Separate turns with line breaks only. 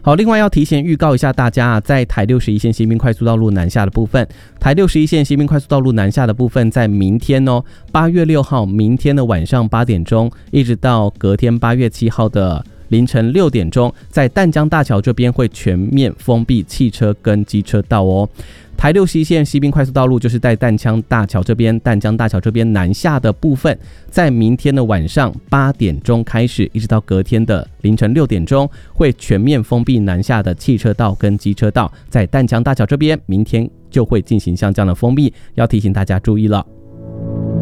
好，另外要提前预告一下大家在台61线西滨快速道路南下的部分，台61线西滨快速道路南下的部分，在明天8月6号明天的晚上8点钟，一直到隔天8月7号的凌晨6点钟，在淡江大桥这边会全面封闭汽车跟机车道哦。台61线西滨快速道路就是在淡江大桥这边南下的部分，在明天的晚上8点钟开始，一直到隔天的凌晨6点钟，会全面封闭南下的汽车道跟机车道，在淡江大桥这边明天就会进行像这样的封闭，要提醒大家注意了。